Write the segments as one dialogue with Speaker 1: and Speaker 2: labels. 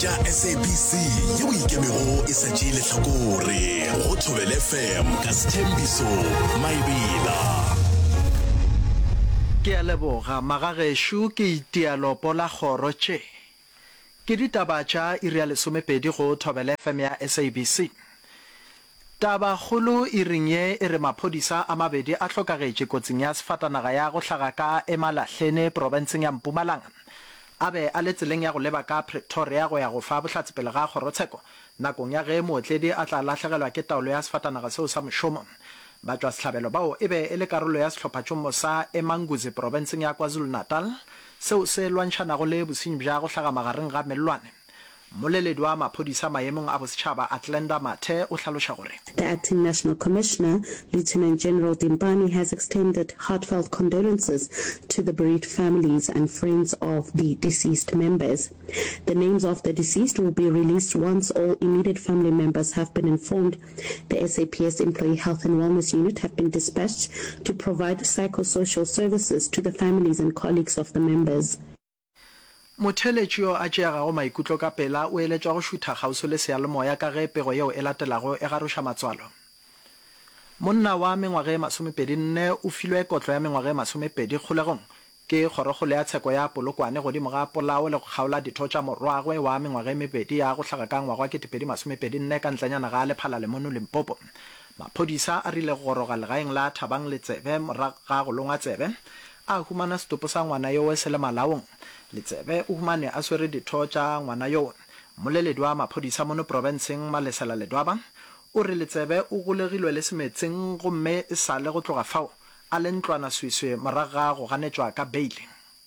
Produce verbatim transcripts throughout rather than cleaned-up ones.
Speaker 1: tša S A B C ye o ikemego e sa tšee lehlakore go Thobela F M ka Sthembiso Maebela.
Speaker 2: Ke a leboga magagesho ke itialopo la kgoro tše. Ke ditaba tša iri ya lesomepedi go Thobela F M ya S A B C. Taba kgolo e ring ye e re maphodisa a mabedi a hlokagetše kotsing ya sefatanaga ya go hlaga ka Emalahleni provinseng ya Mpumalanga. A be a le tseleng ya go leba ka Pretoria go ya go fa bohlatsepele ga kgorotsheko nakong ya ge mootledi a tla lahlegelwa ke taolo ya sefatanaga seo sa mošomo. Batswa sehlabelo bao e be e le karolo ya sehlophatšomo sa Emanguzi provinseng ya KwaZulu-Natal seo se lwantšhanago le bosenyi bja go hlaga magareng ga mellwane. Moleledi wa maphodisa maemong a bosetšhaba Atlenda Mathe o hlaloša gore
Speaker 3: The Acting National Commissioner, Lieutenant General Dimpani, has extended heartfelt condolences to the bereaved families and friends of the deceased members. The names of the deceased will be released once all immediate family members have been informed. The S A P S Employee Health and Wellness Unit have been dispatched to provide psychosocial services to the families and colleagues of the members.
Speaker 2: Motheletši yo a tšeagago maikutlo ka pela o eletšwa go šutha kgauso le seyalemoya ka ge pego yeo e latelago e garoša matswalo. Monna wa mengwaga e masomepedi nne o filwe kotlo ya mengwaga e masomepedi kgolegong ke kgorokgolo ya tsheko ya Polokwane godimo ga polao le go kgaola ditho tša morwagwe wa mengwaga e mebedi ya go hlaga ka ngwaga wa ketepedi masomepedi nne ka ntlenyana ga Lephala Lemono Limpopo. Maphodisa a rile go goroga legaeng la Thabang Letsebe morago ga go longa tsebe a humana setopo sa ngwana yo se le malaong. Letsebe o humane a swere ditho tša ngwana yo. Moleledi wa maphodisa mono provinseng Malesela Ledwaba o re Letsebe o golegilwe le semetseng gomme e sa le go tloga fao a le ntlwana swiswe morago ga go ganetšwa ka beile.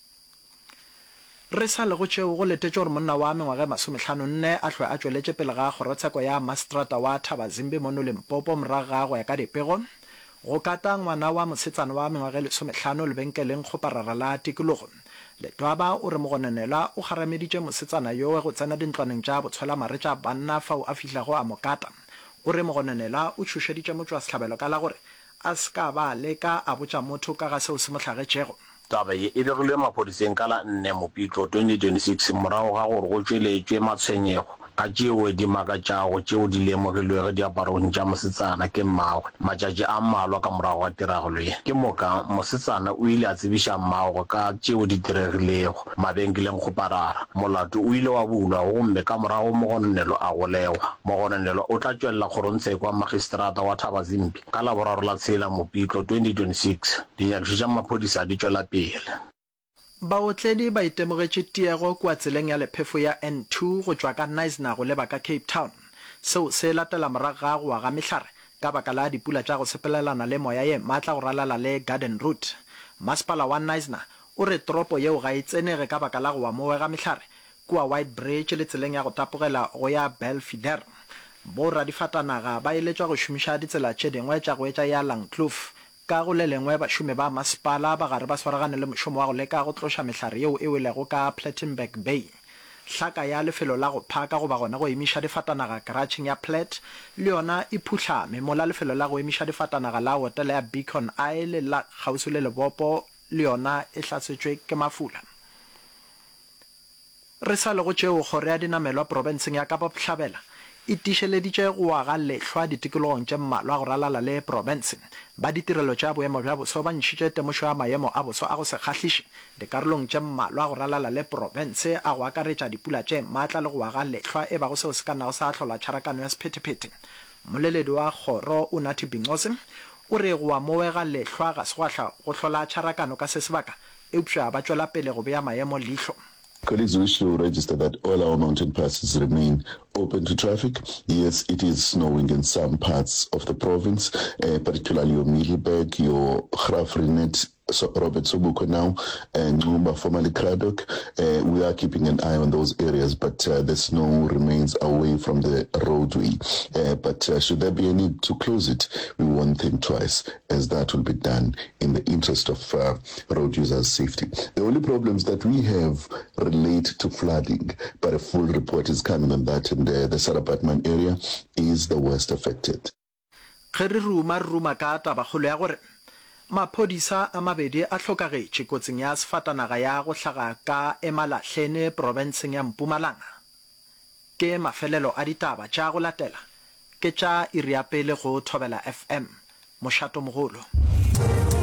Speaker 2: Re sa le go tšeo go letetše gore monna wa mengwaga masomehlano nne a hlwe a tšweletše pele ga kgorotsheko ya Mastrata wa Thabazimbi mono Limpopo morago ga go ya ka dipego go kata ngwana wa mosetsana wa mengwaga lesomehlano lebenkeleng kgoparara la tikologo. Letwaba o re mogononelwa o garameditše mosetsana yo go tsena dintlwaneng tša botshwela mare tša banna fao a fihlago a mokata. O re mogononelwa o tšhošeditše motho wa sehlabelo ka la gore a ska ba leka a botša motho ka ga seo se mo hlagetšego.
Speaker 4: Taba ye e begilwe maphodiseng ka la nne Mopitlo twenty twenty-six morago ga gore go tšweletšwe matshwenyego ka tšeo di makatšago tšeo di lemogilwego diaparong tša mosetsana ke mmagwe matšatši a mmalwa ka morago ga tiragalo ye. Ke moka mosetsana o ile a tsebiša mmagwe ka tšeo di diregilego mabenkeleng Kgoparara. Molato o ile wa bulwa gomme ka morago mogononelo a golegwa. Mogononelo o tla tšwelela kgorotsheko kwa magistrata wa Thabazimbi ka la boraro la tshela Mopitlo twenty twenty-six. Dinyakišo tša maphodisa di tšwela pele.
Speaker 2: Baotledi ba itemogetše tiego kwa tseleng ya lephefo ya N two go tšwa ka Knysna go leba ka Cape Town. Seo se latela morago ga go aga mehlare ka baka la dipula tša go sepelelana le moya ye maatla go ralala le Garden Route. Masepala wa Knysna o re toropo yeo ga e tsenege ka baka la go wa moega mehlare kua White Bridge le tseleng ya go tapogela go ya Belvedere. Borra difatanaga ba eletšwa go šomiša ditsela tše dingwe tša go etša ya Langkloof ka go le lengwe bašomi ba masepala ba gare ba swaragane le mošomo wa go leka go tloša mehlare yeo e welego ka Plettenberg Bay. Hlaka ya lefelo la go phaka go ba gona go emiša difatanaga garageng ya Plet le yona e phuhlame mola lefelo la go emiša difatanaga la hotele ya Beacon Isle la kgausi le Lebopo le yona e hlasetšwe ke mafula. Re sa le go tšeo kgoro ya dinamelwa provinseng ya Kapa Bohlabela e tišeleditše go aga lehlwa ditikologong tše mmalwa go ralala le province ba ditirelo tša boemo bja boso ba ntšhitše temošo ya maemo a boso a go se kgahliše dikarolong tše mmalwa go ralala le province a go akaretša dipula tše maatla le go aga lehlwa e bago seo se ka nnago sa hlola tšharakano ya sephetephete. Moleledi wa kgoro Unathi Bingose o re go amoega lehlwa ga se go ahla go hlola tšharakano ka se sebaka eupša ba tšwela pele go bea maemo leihlo.
Speaker 5: Colleagues wish to register that all our mountain passes remain open to traffic. Yes, it is snowing in some parts of the province, uh, particularly your Middelburg, your Graafrenet, so Robert Sobukwe now, and Ngumba, formerly Craddock. Uh, we are keeping an eye on those areas, but uh, the snow remains away from the roadway. Uh, but uh, should there be a need to close it, we won't think twice, as that will be done in the interest of uh, road users' safety. The only problems that we have relate to flooding, but a full report is coming on that, and uh, the Sarabatman area is the worst affected.
Speaker 2: Maphodisa a mabedi a hlokagetše kotsing ya sefatanaga ya go hlaga ka Emalahleni provinseng ya Mpumalanga. ke mafelelo a ditaba tša go latela ke tša iri ya pele go Thobela F M mošato mogolo.